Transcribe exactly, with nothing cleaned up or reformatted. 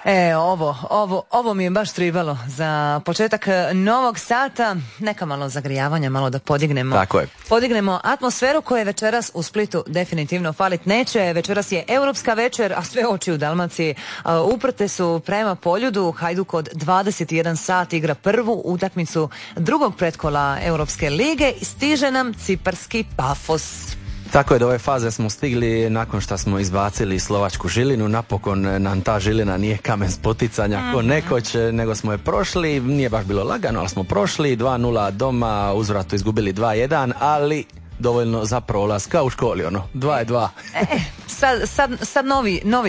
E, ovo, ovo, ovo mi je baš tribalo za početak novog sata. Neka malo zagrijavanja, malo da podignemo. Tako je. Podignemo atmosferu koje večeras u Splitu definitivno falit neće. Večeras je europska večer, a sve oči u Dalmaciji uh, uprte su prema Poljudu. Hajduk od dvadeset jedan sat igra prvu utakmicu drugog pretkola Europske lige i stiže nam ciparski Pafos. Tako je, do ove faze smo stigli nakon što smo izbacili slovačku Žilinu. Napokon nam ta Žilina nije kamen spoticanja ko nekoć, nego smo je prošli. Nije baš bilo lagano, ali smo prošli. dva nula doma, uzvratu izgubili dva jedan, ali dovoljno za prolaz, kao u školi, ono, dva je dva. E, sad, sad, sad novi, novi